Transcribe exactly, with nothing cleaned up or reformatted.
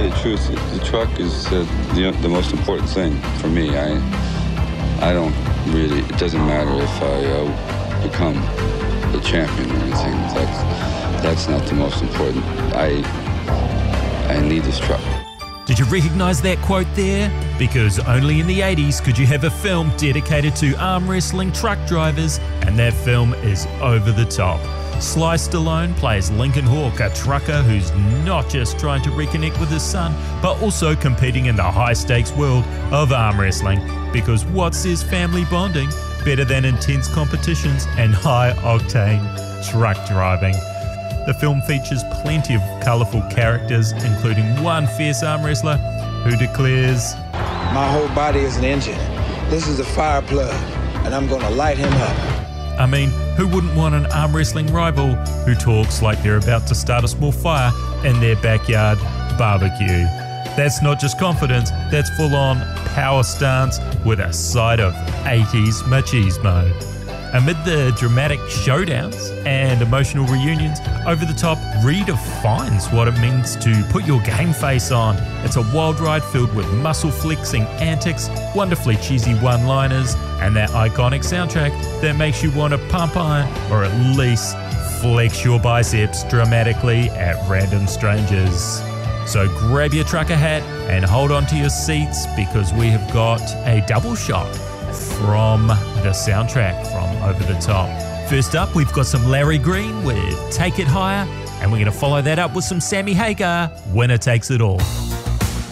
you the truth, the truck is uh, the, the most important thing for me. I I don't really, it doesn't matter if I uh, become the champion or anything. That's, that's not the most important. I, I need this truck. Did you recognise that quote there? Because only in the eighties could you have a film dedicated to arm wrestling truck drivers, and that film is over the top. Sly Stallone plays Lincoln Hawk, a trucker who's not just trying to reconnect with his son, but also competing in the high-stakes world of arm wrestling. Because what says family bonding better than intense competitions and high-octane truck driving? The film features plenty of colourful characters, including one fierce arm wrestler who declares, "My whole body is an engine. This is a fire plug, and I'm gonna light him up." I mean, who wouldn't want an arm wrestling rival who talks like they're about to start a small fire in their backyard barbecue? That's not just confidence, that's full-on power stance with a side of eighties machismo. Amid the dramatic showdowns and emotional reunions, Over the Top redefines what it means to put your game face on. It's a wild ride filled with muscle-flexing antics, wonderfully cheesy one-liners, and that iconic soundtrack that makes you want to pump iron or at least flex your biceps dramatically at random strangers. So grab your trucker hat and hold on to your seats, because we have got a double shot from the soundtrack from Over the Top. First up, we've got some Larry Green with Take It Higher, and we're going to follow that up with some Sammy Hagar, Winner Takes It All.